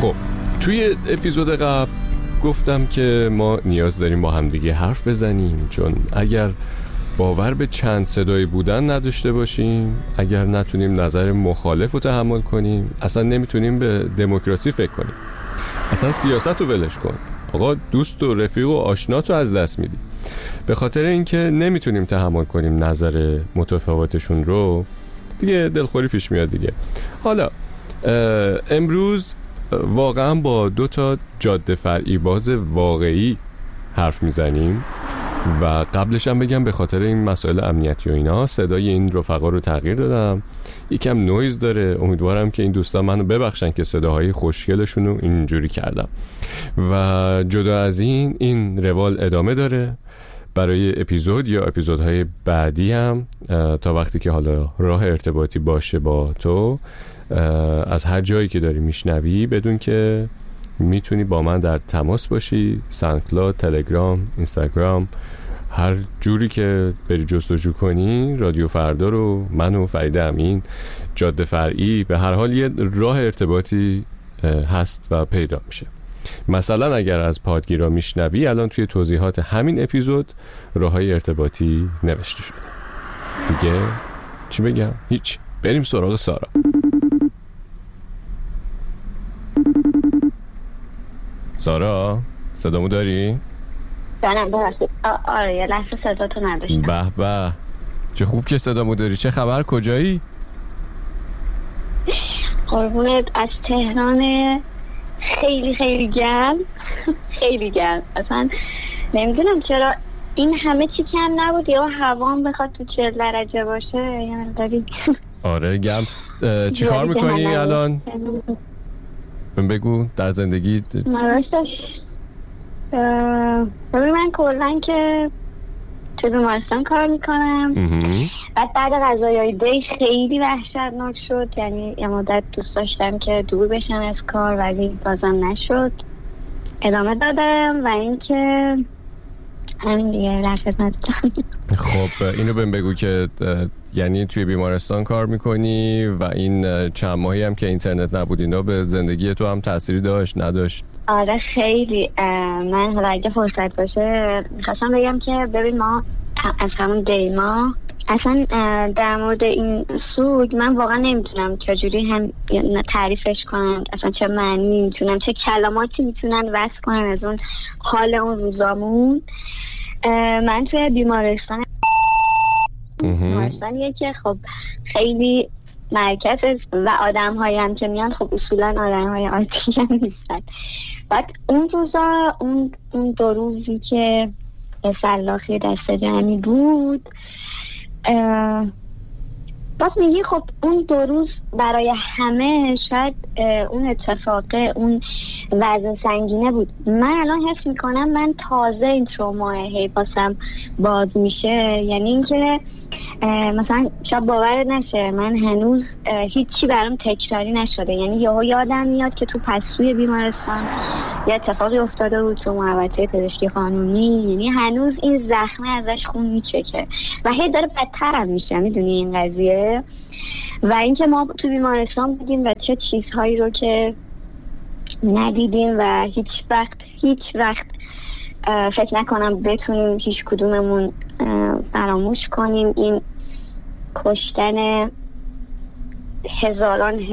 خب توی اپیزود قبل گفتم که ما نیاز داریم با همدیگه حرف بزنیم، چون اگر باور به چند صدایی بودن نداشته باشیم، اگر نتونیم نظر مخالف رو تحمل کنیم، اصلا نمیتونیم به دموکراسی فکر کنیم. اصلا سیاست رو ولش کن، آقا دوست و رفیق و آشنات رو از دست میدی. به خاطر اینکه نمیتونیم تحمل کنیم نظر متفاوتشون رو، دیگه دلخوری پیش میاد دیگه. حالا امروز واقعا با 2 تا جاده فرعی باز واقعی حرف میزنیم و قبلش هم بگم به خاطر این مسائل امنیتی و اینا صدای این رفقا رو تغییر دادم، یکم نویز داره. امیدوارم که این دوستان منو ببخشن که صداهای خوشگلشون رو اینجوری کردم. و جدا از این روال ادامه داره برای اپیزود یا اپیزودهای بعدی هم، تا وقتی که حالا راه ارتباطی باشه با تو از هر جایی که داری میشنوی، بدون که میتونی با من در تماس باشی. ساندکلاد، تلگرام، اینستاگرام، هر جوری که بری جستجو کنی رادیو فردا رو، من و فرید امین، جاده فرعی، به هر حال یه راه ارتباطی هست و پیدا میشه. مثلا اگر از پادگیرا میشنوی، الان توی توضیحات همین اپیزود راههای ارتباطی نوشته شده. دیگه چی بگم؟ هیچ، بریم سراغ سارا. سارا صدامو داری؟ جانم ببخشید. آره یه لحظه صداتو نداشتم. به به، چه خوب که صدامو داری. چه خبر؟ کجایی؟ قربونت، از تهران. خیلی خیلی گرم. خیلی گرم، اصلا نمیدونم چرا این همه چی کم نبود یا هوام بخواد تو 40 درجه باشه. یعنی داری آره گرم. چی کار میکنی الان؟ بگو در زندگی. من کلن که تو بیمارستان کار میکنم. بعد غذایای دیش خیلی وحشتناک شد، یعنی یه مدت دوست داشتم که دور بشم از کار ولی بازم نشد، ادامه دادم و اینکه همین دیگه لحظت ندادم. خب اینو بهم بگو که یعنی توی بیمارستان کار میکنی و این چند ماهی هم که اینترنت نبود اینا به زندگی تو هم تأثیری داشت نداشت؟ آره خیلی. من حالا اگه فرصت باشه میخواستم بگم که ببین ما از همون دیما اصلا در مورد این سوگ من واقعا نمیتونم چجوری هم تعریفش کنم، اصلا چه معنی میتونم، چه کلماتی میتونن وصف کنن از اون حال اون روزامون. من توی بیمارستانیه که خب خیلی مرکز و آدم هایی هم که میان خب اصولا آدم های عادی هم نیستن. بعد اون روزا اون 2 روزی که سلاخی دست جمعی بود، باز میگی خب اون 2 روز برای همه شاید اون اتفاقه، اون وزن سنگینه بود. من الان حس میکنم من تازه این تروماه هی باسم باز میشه، یعنی اینکه مثلا شاید باور نشه من هنوز هیچی برام تکراری نشده. یعنی یادم میاد که تو پسوی بیمارستان یه اتفاقی افتاده بود تو محوطه پزشکی قانونی، یعنی هنوز این زخمه ازش خون میچکه و هی داره بدتر هم میشه، میدونی این قضیه. و اینکه ما تو بیمارستان بودیم و چه چیزهایی رو که ندیدیم و هیچ وقت فکر نکنم بتونیم هیچ کدوممون فراموش کنیم. این کشتن هزاران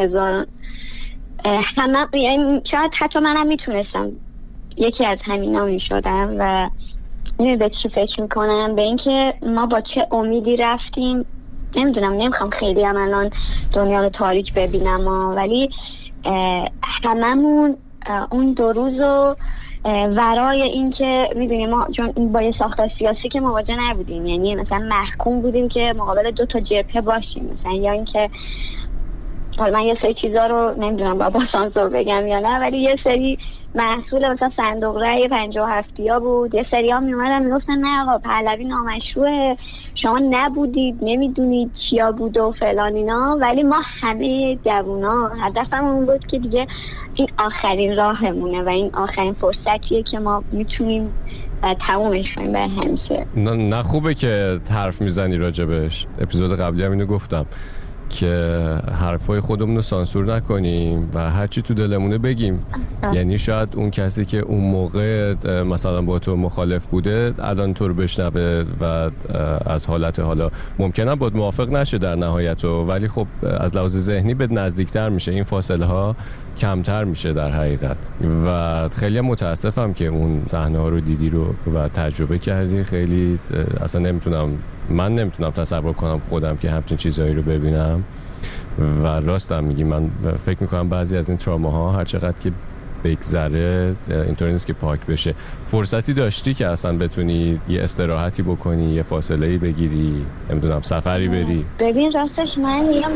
همه، یعنی شاید حتی منم میتونستم یکی از همینا میشدم. و به چی فکر میکنم؟ به اینکه ما با چه امیدی رفتیم. نمیدونم، نمیخوام خیلی هم الان دنیا رو تاریک ببینم ولی هممون اون 2 روزو ورای این که میدونیم ما چون با یه ساختار سیاسی که مواجه نبودیم، یعنی مثلا محکوم بودیم که مقابل 2 تا جبهه باشیم، مثلا یا اینکه حالا من یه سری چیزا رو نمیدونم با سانسور بگم یا نه، ولی یه سری محصول مثلا صندوق رأی 57 بود، یه سری ها میومدن میگفتن نه آقا پهلوی نامشروعه، شما نبودید نمیدونید کیا بود و فلان اینا. ولی ما همه جوونا هدفمون بود که دیگه این آخرین راهمونه و این آخرین فرصتیه که ما میتونیم تمومش کنیم به همیشه. نه خوبه که حرف میزنی راجبش. اپیزود قبلی هم اینو گفتم که حرفای خودمون رو سانسور نکنیم و هرچی تو دلمونه بگیم. یعنی شاید اون کسی که اون موقع مثلا با تو مخالف بوده الان تو رو بشنوه و از حالت حالا ممکنه باید موافق نشه در نهایت، ولی خب از لحاظ ذهنی به نزدیکتر میشه، این فاصله ها کمتر میشه در حقیقت. و خیلی متاسفم که اون صحنه ها رو دیدی رو و تجربه کردی. خیلی اصلا من نمیتونم تصور کنم خودم که همچین چیزایی رو ببینم. و راستم میگی، من فکر میکنم بعضی از این تراماها هر چقدر که بگذره اینطوری نیست که پاک بشه. فرصتی داشتی که اصلا بتونی یه استراحتی بکنی، یه فاصله‌ای بگیری، نمیدونم سفری بری؟ ببین راستش من یه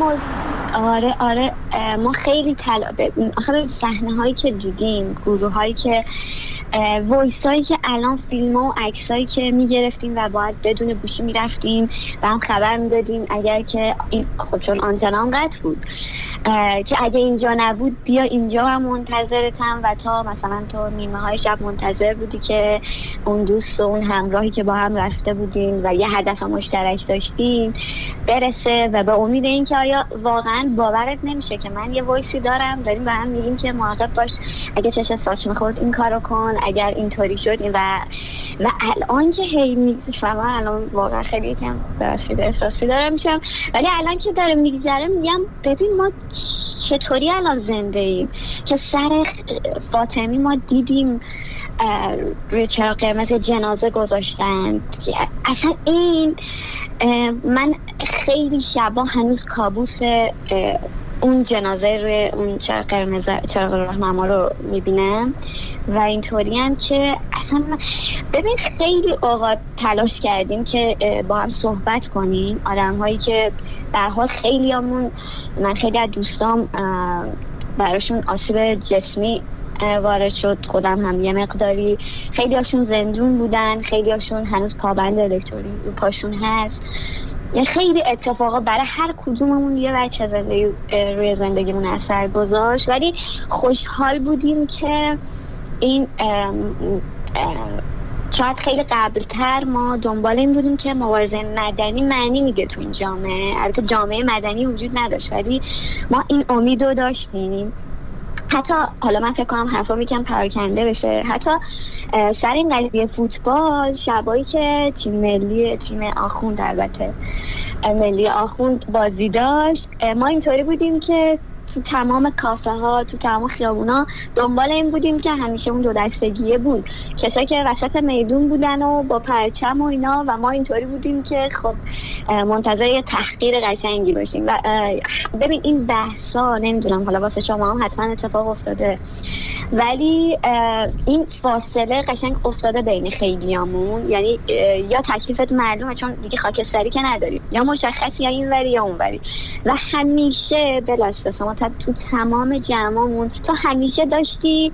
آره ما خیلی آخر صحنه هایی که دیدیم، گروه هایی که وایس هایی که الان فیلم ها و عکس هایی که میگرفتیم و باید بدون گوشی میرفتیم و هم خبر میدادیم اگر که خب چون آنتنام قطع بود که اگه اینجا نبود بیا اینجا هم منتظرتم و تا مثلا تو نیمه های شب منتظر بودی که اون دوست و اون همراهی که با هم رفته بودیم و یه هدف مشترک داشتیم برسه و به امید این که آیا واقعا باورت نمیشه که من یه وایسی داریم به هم میگیم که مراقب باش اگه چش ساچ میخورد این کارو کن، اگر اینطوری شد و الان که هی میگذرم الان واقعا خیلی کم برشیده احساسی دارم میشم، ولی الان که داره میگذره میگم ببین ما چطوری الان زنده ایم که سر فاطمی ما دیدیم روی چراغ قرمز جنازه گذاشتن. اصلا این من خیلی شبا هنوز کابوس اون جنازه روی اون چراغ راهنما رو میبینم و اینطوری هم که اصلا ببین خیلی اوقات تلاش کردیم که با هم صحبت کنیم، آدم هایی که در حال من خیلی از دوستام براشون آسیب جسمی وارد شد، خودم هم یه مقداری، خیلی هاشون زندون بودن، خیلی هاشون هنوز پابند الکترونیک رو پاشون هست. خیلی اتفاقا برای هر کدوممون یه وجه روی زندگیمون اثر گذاشت، ولی خوشحال بودیم که این شاید خیلی قبلتر ما دنبال این بودیم که مبارزه مدنی معنی میگه تو این جامعه. البته جامعه مدنی وجود نداشت ولی ما این امید رو داشتیم. حتی حالا من فکر کنم حرفا میکنم پراکنده بشه، حتی سر این قضیه فوتبال شبایی که تیم آخوند، البته ملی آخوند بازی داشت، ما اینطوری بودیم که تو تمام کافه ها، تو تمام خیابونا دنبال این بودیم که همیشه اون دو دستگیه بود، کسایی که وسط میدون بودن و با پرچم و اینا، و ما اینطوری بودیم که خب منتظر یه تحقیر قشنگی باشیم. و ببین این بحثا نمیدونم حالا واسه شما هم حتما اتفاق افتاده، ولی این فاصله قشنگ افتاده بین خیلیامون، یعنی یا تکلیفت معلومه چون دیگه خاکستری که نداریم، یا مشخصی یا این وری یا اون وری، و همیشه بلاسه تو تمام جمعمون تو همیشه داشتی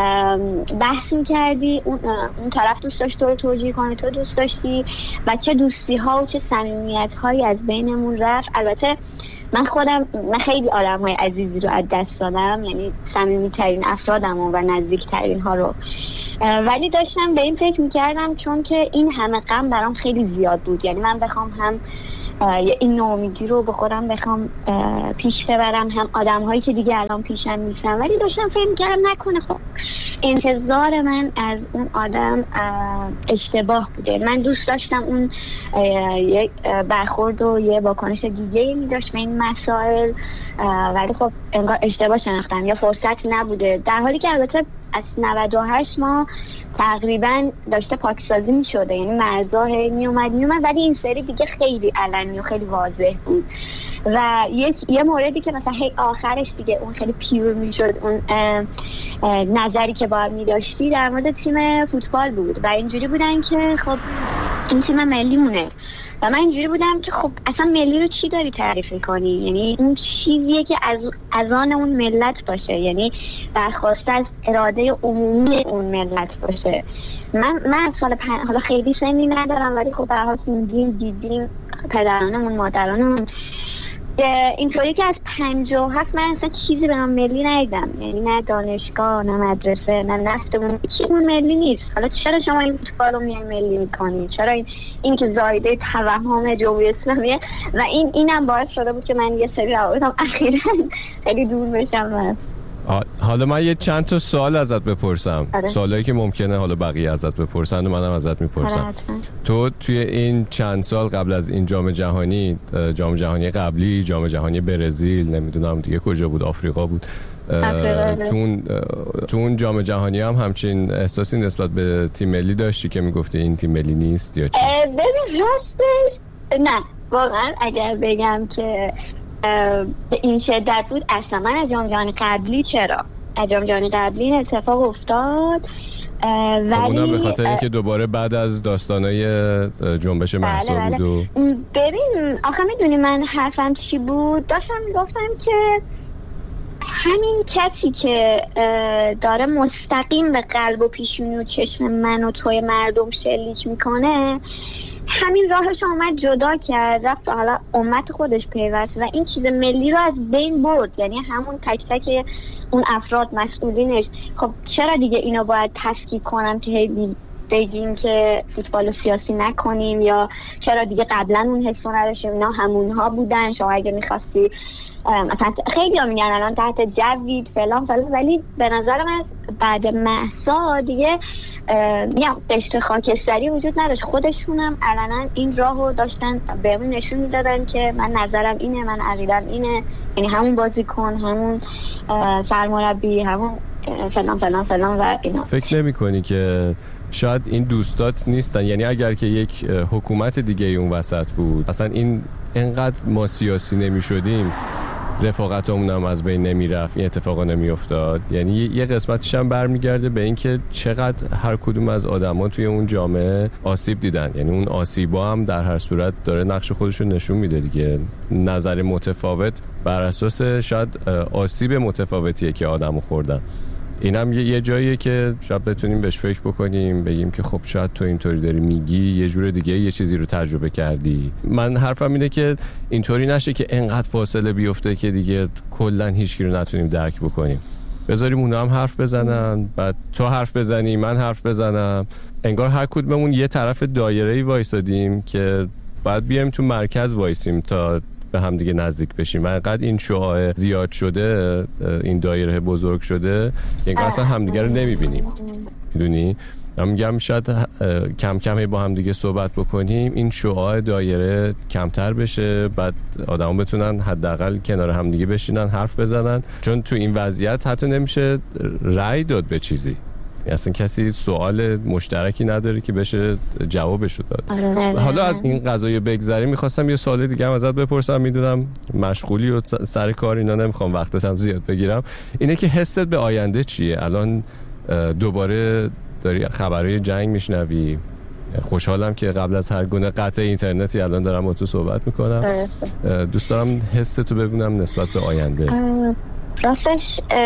بحث می‌کردی، اون طرف دوست داشت تو رو توجیه کنه، تو دوست داشتی، و چه دوستی ها و چه صمیمیت هایی از بینمون رفت. البته من خیلی آدم های عزیزی رو از دست دادم، یعنی صمیمی ترین افرادمو و نزدیک ترین ها رو، ولی داشتم به این فکر میکردم چون که این همه غم برام خیلی زیاد بود، یعنی من بخوام هم این ناامیدی رو به خودم بخوام پیش ببرم، هم آدم هایی که دیگه الان پیشم نیستن، ولی داشتم فکر میکردم نکنه خب انتظار من از اون آدم اشتباه بوده. من دوست داشتم اون یک برخورد و یه واکنش دیگه می داشت به این مسائل، ولی خب انگار اشتباه شناختم یا فرصت نبوده، در حالی که البته از 98 ما تقریبا داشته پاکسازی می شده، یعنی مرزا می اومد ولی این سری دیگه خیلی علنی و خیلی واضح بود. و یه موردی که مثلا هی آخرش دیگه اون خیلی پیور می شد، اون نظری که باید می داشتی در مورد تیم فوتبال بود و اینجوری بودن که خب این تیم ملی مونه، و من اینجوری بودم که خب اصلا ملی رو چی داری تعریف میکنی؟ یعنی اون چیزیه که از آن اون ملت باشه، یعنی برخواسته از اراده عمومی اون ملت باشه. من سال حالا خیلی سنی ندارم، ولی خب به هر حال دیدیم پدرانمون، مادرانمون اینطوری که از 57 من اصلا چیزی به نام ملی ندیدم، یعنی نه دانشگاه نه مدرسه نه نفتمون چیزمون ملی نیست. حالا چرا شما این فوتبال رو میای ملی میکنید؟ چرا این که زایده توهم جمهوری اسلامیه و اینم باعث شده بود که من یه سری روابطم اخیراً خیلی دور بشم. حالا من یه چند تا سوال ازت بپرسم. سوالایی که ممکنه حالا بقیه ازت بپرسن و منم ازت میپرسم. تو توی این چند سال قبل از این جام جهانی قبلی، جام جهانی برزیل، نمیدونم دیگه کجا بود، آفریقا بود، تو اون جام جهانی هم همچین احساسی نسبت به تیم ملی داشتی که میگفتی این تیم ملی نیست یا چی؟ ببین راستش نه، واقعا اگر بگم که به این شدت بود اصلا من از جام جهانی قبلی از جام جهانی قبلی این اتفاق افتاد، ولی اونم به خاطر اینکه دوباره بعد از داستانای جنبش مهسا بود و ببین آخه میدونی من حرفم چی بود؟ داشتم میگفتم که همین کسی که داره مستقیم به قلب و پیشونی و چشم من و توی مردم شلیک میکنه، همین راهش اومد جدا کرد، رفت حالا امت خودش پیوست و این چیز ملی رو از بین برد. یعنی همون تک تک اون افراد مسئولینش. خب چرا دیگه اینو باید تفکیک کنم که هی بگیم که فوتبال سیاسی نکنیم، یا چرا دیگه قبلا اون حسو نداشتیم؟ اینا همونها بودن. شما اگه میخواستی مثلا خیلی ها میگن الان تحت جوید فلان، ولی به نظر من بعد مهسا دیگه قشر خاکستری وجود نداشت. خودشونم علنا این راهو داشتن بهمون نشون میدادن که من نظرم اینه، من عقیدم اینه، یعنی همون بازیکن، همون سرمربی، همون فلان و اینا. فکر نمی کنی که شاید این دوستات نیستن؟ یعنی اگر که یک حکومت دیگه اون وسط بود، اصلا این اینقدر ما سیاسی نمی شدیم، رفاقتمون هم از بین نمی رفت، این اتفاقا نمی افتاد. یعنی یه قسمتش هم برمیگرده به این که چقدر هر کدوم از آدما توی اون جامعه آسیب دیدن. یعنی اون آسیبا هم در هر صورت داره نقش خودش رو نشون میده دیگه. نظر متفاوت بر اساس شاید آسیب متفاوتیه که آدمو خوردن. اینم یه جاییه که شاید بتونیم بهش فکر بکنیم، بگیم که خب شاید تو اینطوری داری میگی، یه جور دیگه یه چیزی رو تجربه کردی. من حرفم اینه که اینطوری نشه که انقدر فاصله بیفته که دیگه کلا هیچکی رو نتونیم درک بکنیم. بذاریم اونا هم حرف بزنن، بعد تو حرف بزنی، من حرف بزنم، انگار هر کدوممون یه طرف دایره‌ای وایسادیم که بعد بیایم تو مرکز وایسیم تا به هم دیگه نزدیک بشیم. من انقدر این شعاع زیاد شده، این دایره بزرگ شده که انگار اصلا همدیگه رو نمیبینیم. میدونی؟ من میگم شاید کم کم با هم دیگه صحبت بکنیم، این شعاع دایره کمتر بشه، بعد آدما بتونن حداقل کنار هم دیگه بشینن حرف بزنن. چون تو این وضعیت حتی نمیشه رأی داد به چیزی، اصلا کسی سوال مشترکی نداره که بشه جوابشو داد. حالا از این قضایه بگذریم، میخواستم یه سوال دیگه هم ازت بپرسم. میدونم مشغولی و سر کار اینا، نمیخوام وقتت هم زیاد بگیرم. اینه که حست به آینده چیه؟ الان دوباره داری خبرهای جنگ میشنوی. خوشحالم که قبل از هر گونه قطع اینترنتی الان دارم با تو صحبت میکنم. دوست دارم حستو ببینم نسبت به آینده. راستش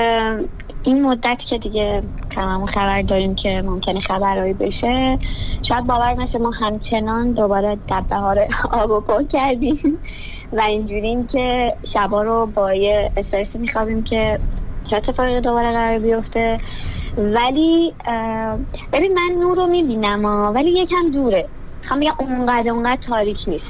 این مدت که دیگه تمام خبر داریم که ممکنه خبرهایی بشه، شاید باور نشه ما همچنان دوباره دبه‌ها رو آب و پا کردیم و اینجوریم که شبا رو با یه استرس میخوابیم که چه اتفاقی دوباره قرار بیفته. ولی ببین من نور رو میبینم ولی یکم دوره. میخوام بگم اونقدر تاریک نیست.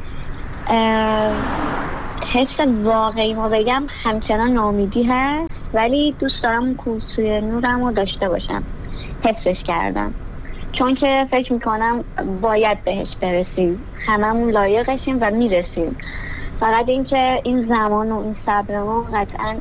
حس واقعی ما بگم همچنان ناامیدی هست، ولی دوست دارم اون کوسوی نورم رو داشته باشم، حفظش کردم، چون که فکر میکنم باید بهش برسیم، هممون لایقشیم و میرسیم. فقط این که این زمان و این صبر ما قطعا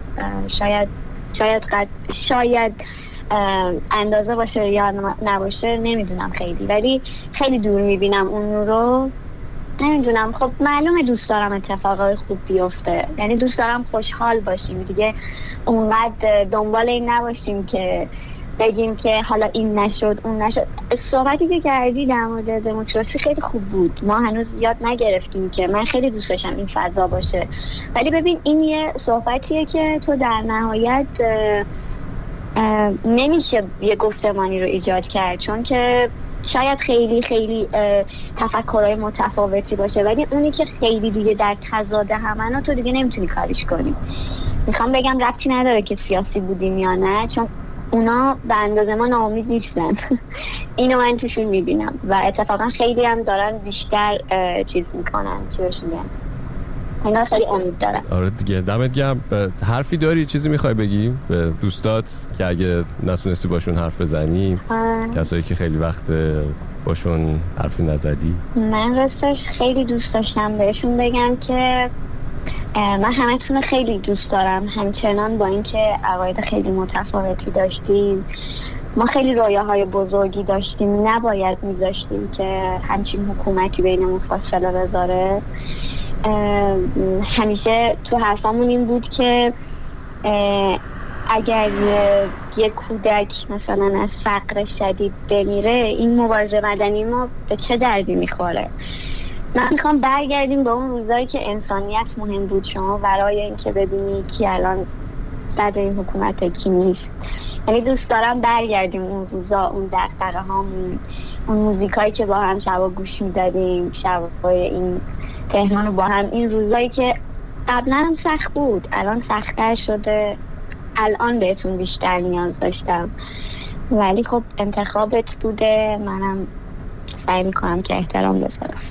شاید اندازه باشه یا نباشه، نمیدونم خیلی، ولی خیلی دور میبینم اون نور رو. نمیدونم، خب معلومه دوست دارم اتفاقای خوب بیفته، یعنی دوست دارم خوشحال باشیم دیگه، اونقدر دنبال این نباشیم که بگیم که حالا این نشد اون نشد. صحبتی که کردی در مورد دموکراسی خیلی خوب بود، ما هنوز یاد نگرفتیم که من خیلی دوست داشتم این فضا باشه، ولی ببین این یه صحبتیه که تو در نهایت نمیشه یه گفتمانی رو ایجاد کرد، چون که شاید خیلی خیلی تفکرهای متفاوتی باشه، ولی اونی که خیلی دیگه در تضاد همه تو دیگه نمیتونی کاریش کنی. میخوام بگم ربطی نداره که سیاسی بودیم یا نه، چون اونا به اندازه ما ناامید نیستن. اینو من توشون میبینم و اتفاقا خیلی هم دارن بیشتر چیز میکنن، چی بهش میگن، اینا خیلی امید دارن. آره دیگه، دمت گرم. حرفی داری، چیزی میخوای بگی به دوستات که اگه نتونستی باشون حرف بزنی، کسایی که خیلی وقت باشون حرفی نزدی؟ من راستش خیلی دوست داشتم بهشون بگم که من همتون خیلی دوست دارم، همچنان با اینکه عقاید خیلی متفاوتی داشتیم، ما خیلی رویاهای بزرگی داشتیم، نباید میذاشتیم که همچین حکومتی بینمون فاصله بذاره. همیشه تو حرفامون این بود که اگر یک کودک مثلا از فقر شدید بمیره، این مبارزه مدنی ما به چه دردی میخوره؟ من میخوام برگردیم به اون روزایی که انسانیت مهم بود، شما برای اینکه ببینی کی الان صد این حکومت کی نیست. یعنی دوست دارم برگردیم اون روزا، اون دغدغه هامون، اون موزیکایی که با هم شبا گوش میدادیم، شبای این تهران رو با هم، این روزایی که قبلا هم سخت بود الان سخت‌تر شده، الان بهتون بیشتر نیاز داشتم، ولی خب انتخابت بوده، منم سعی میکنم که احترام بذارم.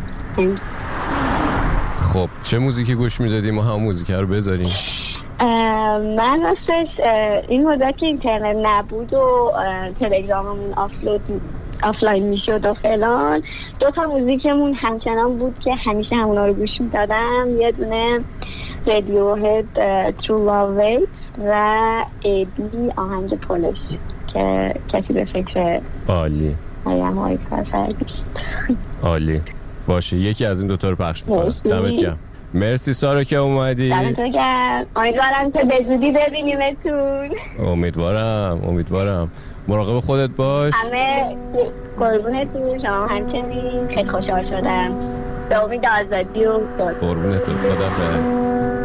خب چه موزیکی گوش میدادی؟ ما هم موزیک رو بذاریم. من راستش این مدت که اینترنت نبود و تلگراممون آفلاین میشد و فلان، 2 موزیکمون همچنان بود که همیشه همونا رو گوش میدادم. یه دونه رادیوهد True Love Waits و ایبی آهنگ پولش که کسی به فکر عالی های کار عالی باشه، یکی از این 2 رو پخش میکنم. دمت گرم. مرسی سارا که اومدی. دمت گرم. امیدوارم که به زودی ببینیمتون. امیدوارم. مراقب خودت باش. همه قربونتون. شما همچنین. خیلی خوشحال شدم. به امید آزادی و قربونتون. خداحافظ.